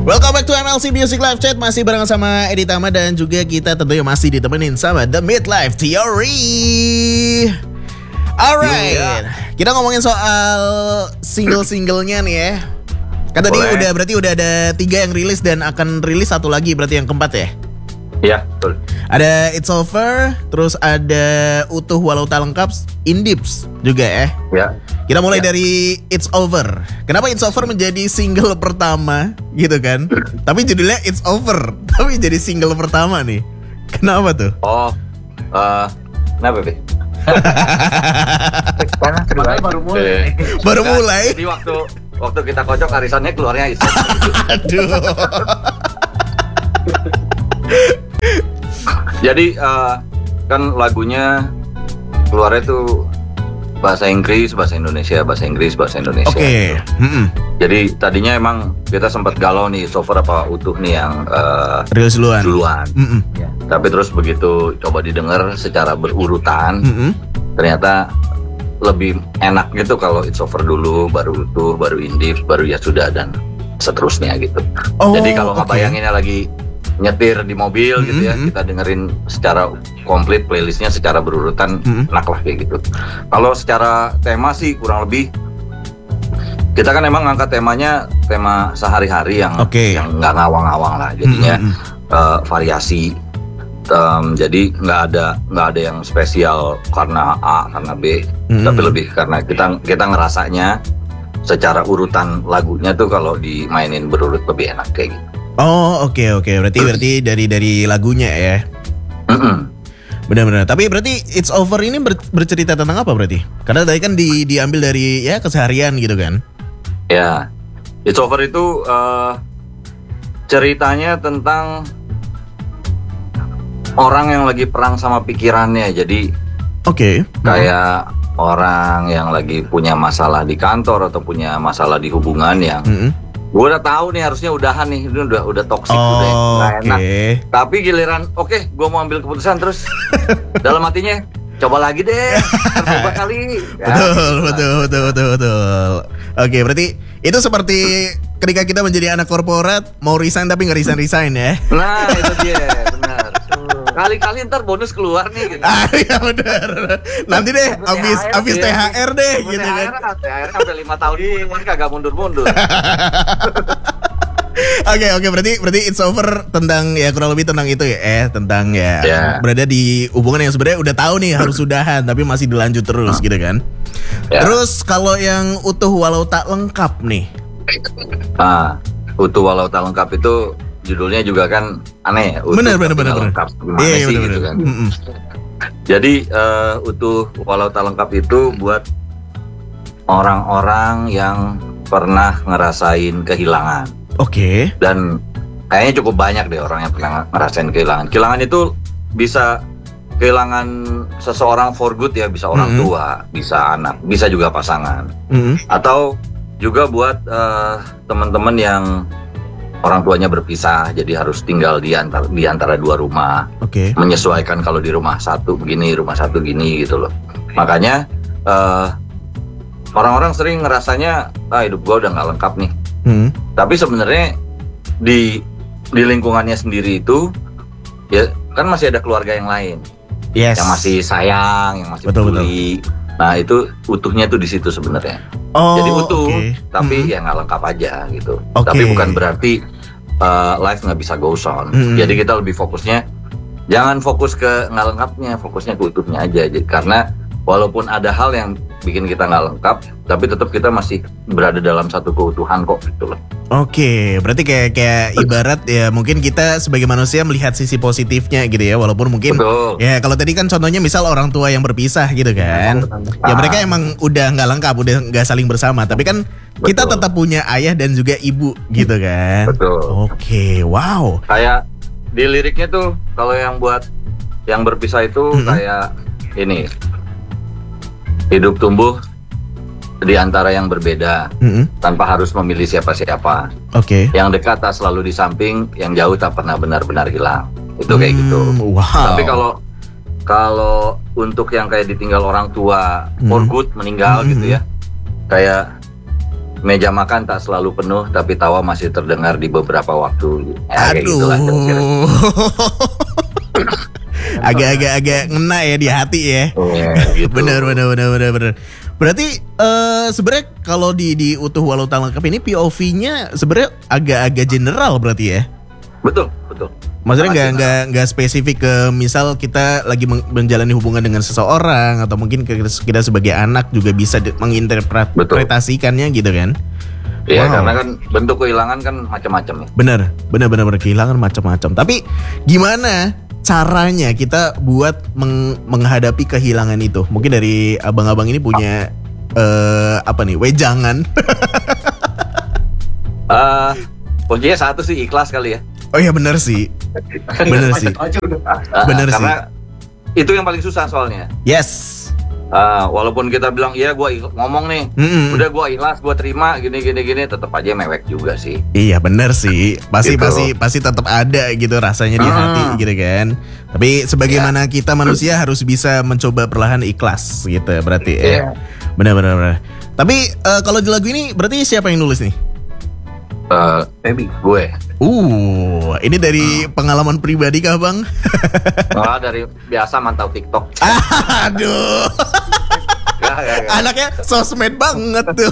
Welcome back to MLC Music Live Chat. Masih barengan sama Edi Tama dan juga kita tentunya masih ditemenin sama The Midlife Theory. Alright, kita ngomongin soal single-singlenya nih ya. Kan tadi udah ada 3 yang rilis dan akan rilis 1 lagi berarti yang keempat ya? Iya, betul. Ada It's Over, terus ada Utuh Walau Tak Lengkap, Indips juga ya. Ya. Kita mulai dari It's Over. Kenapa It's Over menjadi single pertama gitu kan? Tapi judulnya It's Over, tapi jadi single pertama nih. Kenapa tuh? Kenapa, Be? Karena baru mulai. Baru mulai. Jadi waktu kita kocok arisannya keluarnya It's Over. Aduh. Jadi kan lagunya keluarnya tuh bahasa Inggris, bahasa Indonesia, bahasa Inggris, bahasa Indonesia. Oke. Jadi tadinya emang kita sempat galau nih, It's Over apa Utuh nih yang Rilis duluan. Ya. Tapi terus begitu coba didengar secara berurutan, ternyata lebih enak gitu kalau It's Over dulu, baru Utuh, baru Indif, baru Ya Sudah dan seterusnya gitu. Jadi kalau ngebayanginnya lagi nyetir di mobil gitu ya, kita dengerin secara komplit playlistnya secara berurutan, enak lah kayak gitu. Kalau secara tema sih kurang lebih kita kan emang ngangkat temanya tema sehari-hari yang nggak ngawang-ngawang lah, jadinya variasi. Jadi nggak ada yang spesial karena A karena B, tapi lebih karena kita ngerasanya secara urutan lagunya tuh kalau dimainin berurut lebih enak kayak gitu. Oh oke. Berarti dari lagunya ya. Benar-benar. Tapi berarti It's Over ini bercerita tentang apa berarti? Karena tadi kan diambil dari ya keseharian gitu kan? Ya, It's Over itu ceritanya tentang orang yang lagi perang sama pikirannya. Jadi kayak orang yang lagi punya masalah di kantor atau punya masalah di hubungan yang gue udah tahu nih harusnya udahan nih, ini udah toksik, udah nggak enak. Tapi giliran gue mau ambil keputusan terus dalam hatinya coba lagi deh, coba kali. Betul. Oke, berarti itu seperti ketika kita menjadi anak korporat mau resign tapi nggak resign ya? Nah itu dia, benar. Kali-kali ntar bonus keluar nih gitu. Iya benar. Nanti deh abis THR deh gitu kan. THR sampai 5 tahun kan kagak mundur-mundur. Oke, berarti It's Over tentang ya kurang lebih tentang itu ya, tentang ya berada di hubungan yang sebenarnya udah tahu nih harus sudahan tapi masih dilanjut terus gitu kan. Terus kalau yang Utuh Walau Tak Lengkap nih. Utuh Walau Tak Lengkap itu judulnya juga kan aneh ya. Bener. Lengkap gimana sih gitu kan. Jadi Utuh Walau Tak Lengkap itu buat orang-orang yang pernah ngerasain kehilangan. Dan kayaknya cukup banyak deh orang yang pernah ngerasain kehilangan. Kehilangan itu bisa kehilangan seseorang for good ya, bisa orang tua, bisa anak, bisa juga pasangan. Atau juga buat teman-teman yang orang tuanya berpisah, jadi harus tinggal di antara 2 rumah. Menyesuaikan kalau di rumah satu begini, rumah satu gini gitu loh. Makanya orang-orang sering ngerasanya hidup gue udah nggak lengkap nih. Tapi sebenarnya di lingkungannya sendiri itu ya kan masih ada keluarga yang lain, yang masih sayang, yang masih peduli. Nah itu utuhnya tuh di situ sebenarnya. Jadi utuh, tapi ya nggak lengkap aja gitu. Tapi bukan berarti life nggak bisa goes on. Jadi kita lebih fokusnya jangan fokus ke nggak lengkapnya, fokusnya ke utuhnya aja. Jadi, karena walaupun ada hal yang bikin kita nggak lengkap, tapi tetap kita masih berada dalam satu keutuhan kok gitu loh. Berarti kayak ibarat ya mungkin kita sebagai manusia melihat sisi positifnya gitu ya, walaupun mungkin ya kalau tadi kan contohnya misal orang tua yang berpisah gitu kan, ya mereka emang udah nggak lengkap, udah nggak saling bersama, tapi kan kita tetap punya ayah dan juga ibu gitu kan. Wow. Kayak di liriknya tuh kalau yang buat yang berpisah itu kayak ini, hidup tumbuh di antara yang berbeda, tanpa harus memilih siapa-siapa. Yang dekat tak selalu di samping, yang jauh tak pernah benar-benar hilang. Itu kayak gitu. Tapi kalau untuk yang kayak ditinggal orang tua, for good, meninggal gitu ya, kayak meja makan tak selalu penuh, tapi tawa masih terdengar di beberapa waktu. Aduh. Gitulah, agak ngena ya di hati ya. Gitu. Bener. Berarti sebenarnya kalau di Utuh Walau Tak Lengkap ini POV-nya sebenarnya agak general berarti ya. Betul. Maksudnya nggak spesifik ke misal kita lagi menjalani hubungan dengan seseorang atau mungkin kita sebagai anak juga bisa menginterpretasikannya gitu kan? Iya, karena kan bentuk kehilangan kan macam-macam ya. Bener kehilangan macam-macam. Tapi gimana caranya kita buat menghadapi kehilangan itu? Mungkin dari abang-abang ini punya wejangan? Kuncinya satu sih, ikhlas kali ya. Oh iya benar sih. Karena itu yang paling susah soalnya. Yes. Walaupun kita bilang iya gue ngomong nih, udah gue ikhlas, gue terima gini, tetap aja mewek juga sih. Iya benar sih. Pasti tetap ada gitu rasanya di hati gitu kan. Tapi sebagaimana kita manusia harus bisa mencoba perlahan ikhlas gitu berarti ya. Benar. Tapi kalau di lagu ini berarti siapa yang nulis nih? Maybe gue. Ini dari pengalaman pribadi kah bang? Dari biasa mantau TikTok. Aduh. Gak. Anaknya sosmed banget tuh.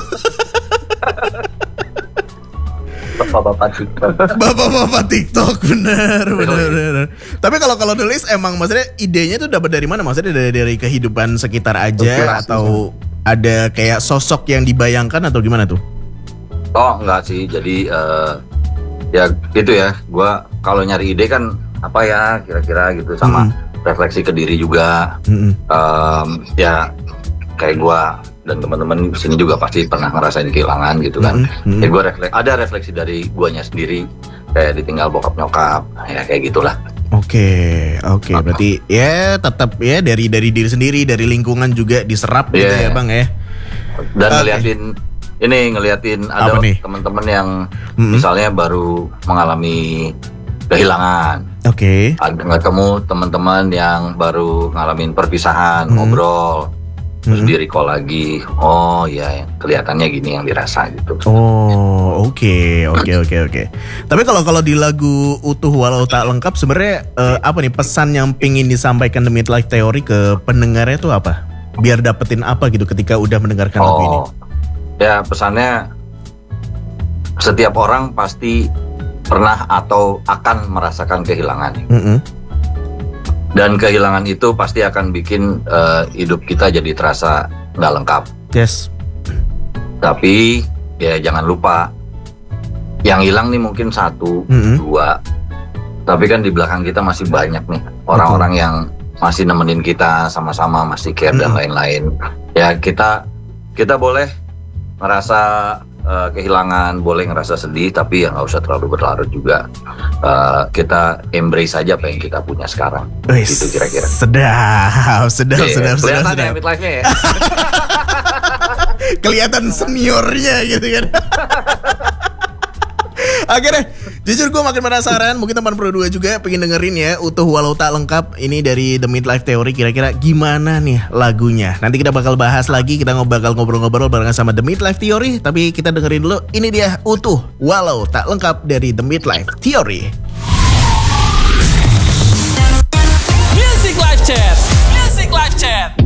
Bapak-bapak TikTok benar. Tapi kalau nulis emang maksudnya idenya tuh dapat dari mana? Maksudnya dari kehidupan sekitar aja atau ada kayak sosok yang dibayangkan atau gimana tuh? Oh enggak sih, jadi ya gitu ya. Gua kalau nyari ide kan apa ya kira-kira gitu sama refleksi ke diri juga. Ya kayak gua dan teman-teman di sini juga pasti pernah ngerasain kehilangan gitu kan. Ya gua ada refleksi dari guanya sendiri, kayak ditinggal bokap nyokap, ya kayak gitulah. Oke. Berarti ya tetap ya dari diri sendiri, dari lingkungan juga diserap gitu ya bang ya. Dan ngeliatin ada teman-teman yang misalnya baru mengalami kehilangan. Oke. Ada ketemu teman-teman yang baru ngalamin perpisahan, ngobrol, terus di recall lagi. Oh ya, kelihatannya gini yang dirasa gitu. Oh, oke. Tapi kalau di lagu Utuh Walau Tak Lengkap sebenarnya apa nih pesan yang pingin disampaikan The Midlife Theory ke pendengarnya itu apa? Biar dapetin apa gitu ketika udah mendengarkan lagu ini? Ya pesannya setiap orang pasti pernah atau akan merasakan kehilangan. Dan kehilangan itu pasti akan bikin hidup kita jadi terasa nggak lengkap. Yes. Tapi ya jangan lupa yang hilang nih mungkin 1, 2. Tapi kan di belakang kita masih banyak nih orang-orang yang masih nemenin kita sama-sama, masih care dan lain-lain. Ya kita boleh ngerasa kehilangan, boleh ngerasa sedih, tapi ya nggak usah terlalu berlarut juga. Kita embrace aja apa yang kita punya sekarang. Gitu kira-kira. Sedap. Kelihatan ya midlife-nya ya. Kelihatan seniornya gitu kan. Oke deh, jujur gue makin penasaran. Mungkin teman Pro 2 juga pengen dengerin ya Utuh Walau Tak Lengkap. Ini dari The Midlife Theory. Kira-kira gimana nih lagunya? Nanti kita bakal bahas lagi. Kita bakal ngobrol-ngobrol barengan sama The Midlife Theory. Tapi kita dengerin dulu. Ini dia Utuh Walau Tak Lengkap dari The Midlife Theory. Music Live Chat.